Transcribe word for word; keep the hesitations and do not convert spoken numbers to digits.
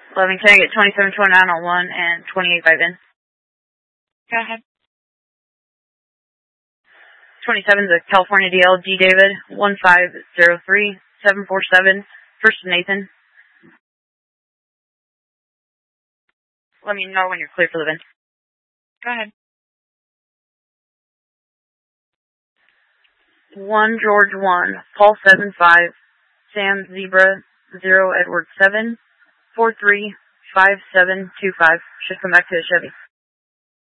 eleven, can I get twenty-seven twenty-nine on one and twenty-eight five in? Go ahead. twenty-seven is a California D L, G David, one five zero three seven four seven, first Nathan. Let me know when you're clear for the V I N. Go ahead. one George one, Paul seven five, Sam Zebra zero Edward seven, four three five seven two five. Should come back to the Chevy.